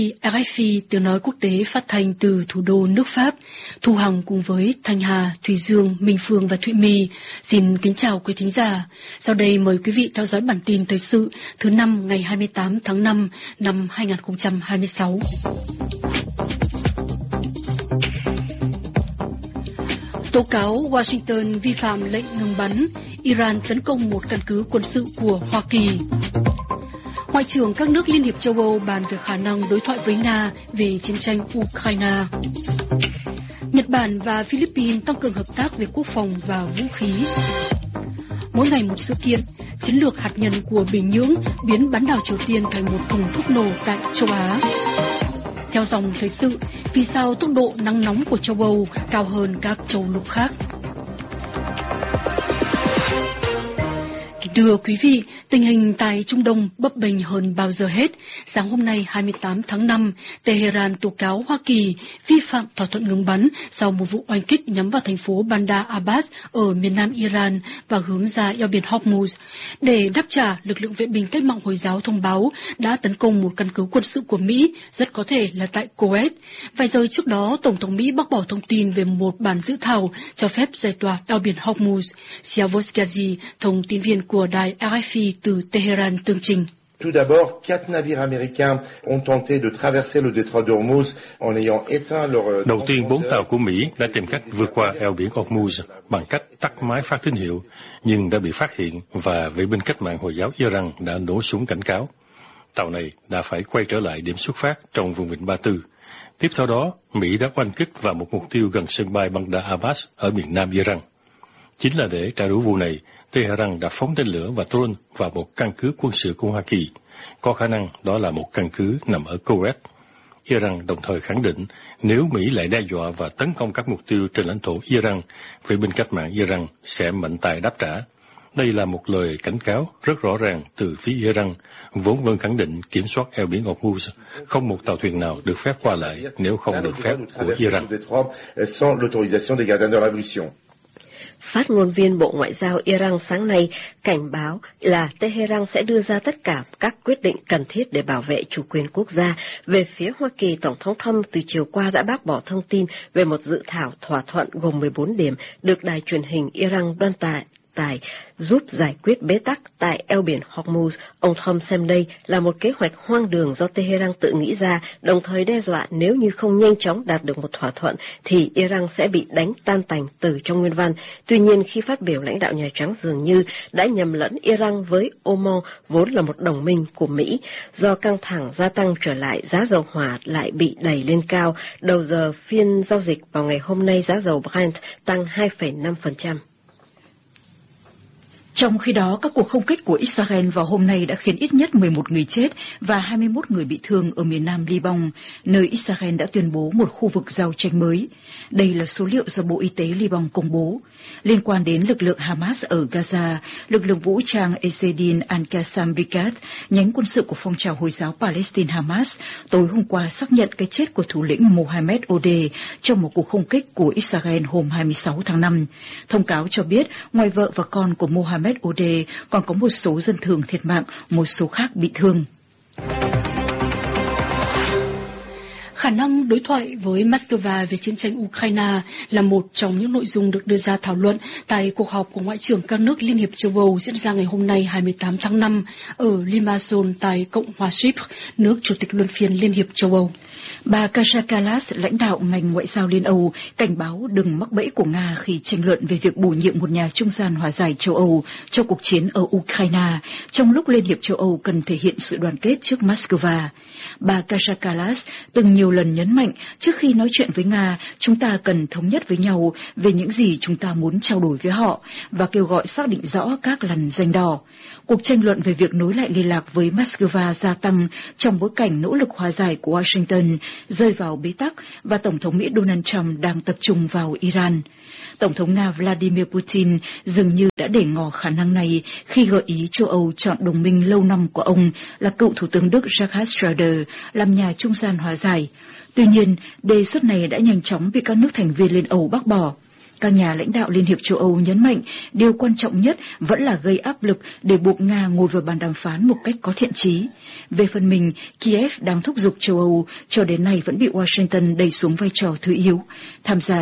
RFI tiếng nói quốc tế phát thanh từ thủ đô nước Pháp. Thu Hằng cùng với Thanh Hà, Thùy Dương, Minh Phương và Thụy My xin kính chào quý thính giả. Sau đây mời quý vị theo dõi bản tin thời sự thứ 5 ngày 28 tháng 5 năm 2026. Tố cáo Washington vi phạm lệnh ngừng bắn, Iran tấn công một căn cứ quân sự của Hoa Kỳ. Ngoại trưởng các nước Liên hiệp châu Âu bàn về khả năng đối thoại với Nga về chiến tranh Ukraine. Nhật Bản và Philippines tăng cường hợp tác về quốc phòng và vũ khí. Mỗi ngày một sự kiện, chiến lược hạt nhân của Bình Nhưỡng biến bán đảo Triều Tiên thành một thùng thuốc nổ tại châu Á. Theo dòng thời sự, vì sao tốc độ nắng nóng của châu Âu cao hơn các châu lục khác? Thưa quý vị, tình hình tại Trung Đông bấp bênh hơn bao giờ hết. Sáng hôm nay 28 tháng 5, Tehran tố cáo Hoa Kỳ vi phạm thỏa thuận ngừng bắn sau một vụ oanh kích nhắm vào thành phố Bandar Abbas ở miền nam Iran và hướng ra eo biển Hormuz. Để đáp trả, lực lượng vệ binh cách mạng Hồi giáo thông báo đã tấn công một căn cứ quân sự của Mỹ, rất có thể là tại Kuwait. Vài giờ trước đó, Tổng thống Mỹ bác bỏ thông tin về một bản dự thảo cho phép giải tỏa eo biển Hormuz. Siavos Ghazi, thông tin viên của đài RFI từ Tehran tường trình. Tout d'abord, 4 navires américains ont tenté de traverser le détroit d'Hormuz en ayant éteint leur... Đầu tiên, 4 tàu của Mỹ đã tìm cách vượt qua eo biển Hormuz bằng cách tắt máy phát tín hiệu, nhưng đã bị phát hiện và vệ binh cách mạng Hồi giáo Iran đã nổ súng cảnh cáo. Tàu này đã phải quay trở lại điểm xuất phát trong vùng vịnh Ba Tư. Tiếp theo đó, Mỹ đã oanh kích vào một mục tiêu gần sân bay Bandar Abbas ở miền nam Iran. Chính là để trả đũa vụ này, Tehran đã phóng tên lửa và drone vào một căn cứ quân sự của Hoa Kỳ. Có khả năng đó là một căn cứ nằm ở Kuwait. Iran đồng thời khẳng định nếu Mỹ lại đe dọa và tấn công các mục tiêu trên lãnh thổ Iran, vệ binh cách mạng Iran sẽ mạnh tay đáp trả. Đây là một lời cảnh cáo rất rõ ràng từ phía Iran, vốn luôn khẳng định kiểm soát eo biển Hormuz, không một tàu thuyền nào được phép qua lại nếu không được phép của Iran. Phát ngôn viên Bộ Ngoại giao Iran sáng nay cảnh báo là Tehran sẽ đưa ra tất cả các quyết định cần thiết để bảo vệ chủ quyền quốc gia. Về phía Hoa Kỳ, Tổng thống Trump từ chiều qua đã bác bỏ thông tin về một dự thảo thỏa thuận gồm 14 điểm được đài truyền hình Iran đăng tải giúp giải quyết bế tắc tại eo biển Hormuz. Ông Trump xem đây là một kế hoạch hoang đường do Tehran tự nghĩ ra, đồng thời đe dọa nếu như không nhanh chóng đạt được một thỏa thuận thì Iran sẽ bị đánh tan tành từ trong nguyên văn. Tuy nhiên, khi phát biểu, lãnh đạo Nhà Trắng dường như đã nhầm lẫn Iran với Oman, vốn là một đồng minh của Mỹ. Do căng thẳng gia tăng trở lại, giá dầu hỏa lại bị đẩy lên cao. Đầu giờ phiên giao dịch vào ngày hôm nay, giá dầu Brent tăng 2,5%. Trong khi đó, các cuộc không kích của Israel vào hôm nay đã khiến ít nhất 11 người chết và 21 người bị thương ở miền nam Liban, nơi Israel đã tuyên bố một khu vực giao tranh mới. Đây là số liệu do Bộ Y tế Liban công bố. Liên quan đến lực lượng Hamas ở Gaza, lực lượng vũ trang Ezzedin Al-Qassam Brigade, nhánh quân sự của phong trào Hồi giáo Palestine Hamas, tối hôm qua xác nhận cái chết của thủ lĩnh Mohammed Odeh trong một cuộc không kích của Israel hôm 26 tháng 5. Thông cáo cho biết, ngoài vợ và con của Mohammed Odeh, còn có một số dân thường thiệt mạng, một số khác bị thương. Khả năng đối thoại với Moscow về chiến tranh Ukraine là một trong những nội dung được đưa ra thảo luận tại cuộc họp của Ngoại trưởng các nước Liên hiệp châu Âu diễn ra ngày hôm nay 28 tháng 5 ở Limassol tại Cộng hòa Chypre, nước Chủ tịch luân phiên Liên hiệp châu Âu. Bà Kaja Kallas, lãnh đạo ngành ngoại giao Liên Âu, cảnh báo đừng mắc bẫy của Nga khi tranh luận về việc bổ nhiệm một nhà trung gian hòa giải châu Âu cho cuộc chiến ở Ukraine, trong lúc Liên hiệp châu Âu cần thể hiện sự đoàn kết trước Moscow. Bà Kaja Kallas từng nhiều lần nhấn mạnh, trước khi nói chuyện với Nga, chúng ta cần thống nhất với nhau về những gì chúng ta muốn trao đổi với họ và kêu gọi xác định rõ các lằn ranh đỏ. Cuộc tranh luận về việc nối lại liên lạc với Moscow gia tăng trong bối cảnh nỗ lực hòa giải của Washington rơi vào bế tắc và Tổng thống Mỹ Donald Trump đang tập trung vào Iran. Tổng thống Nga Vladimir Putin dường như đã để ngỏ khả năng này khi gợi ý châu Âu chọn đồng minh lâu năm của ông là cựu Thủ tướng Đức Gerhard Schröder làm nhà trung gian hòa giải. Tuy nhiên, đề xuất này đã nhanh chóng bị các nước thành viên Liên Âu bác bỏ. Các nhà lãnh đạo Liên hiệp châu Âu nhấn mạnh điều quan trọng nhất vẫn là gây áp lực để buộc Nga ngồi vào bàn đàm phán một cách có thiện chí. Về phần mình, Kiev đang thúc giục châu Âu cho đến nay vẫn bị Washington đẩy xuống vai trò thứ yếu. Tham gia